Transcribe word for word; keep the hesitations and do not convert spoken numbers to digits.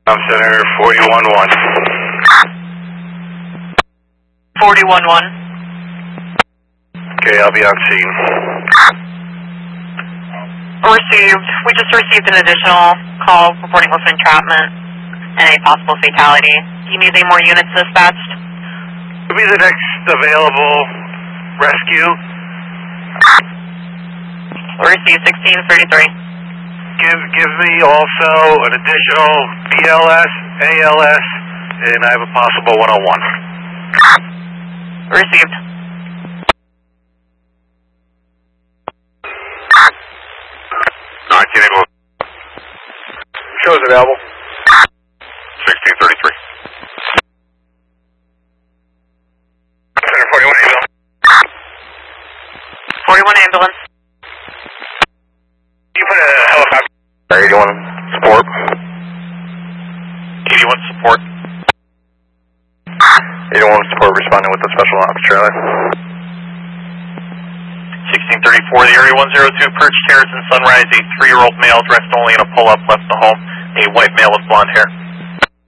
I'm Center forty-one one. forty-one one. Okay, I'll be on scene. Received. We just received an additional call reporting with entrapment and a possible fatality. Do you need any more units dispatched? It'll be the next available rescue. Received sixteen thirty-three. Give give me also an additional B L S, A L S, and I have a possible one oh one. Received. nineteen eighty-one. Shows available. sixteen thirty-three. Center forty-one ambulance. forty-one ambulance. You put a helicopter. eighty-one support. eighty-one support. eighty-one support responding with the special ops trailer. sixteen thirty-four, the Area one oh two Perch Terrace in Sunrise, a three-year-old male dressed only in a pull-up left the home, a white male with blonde hair.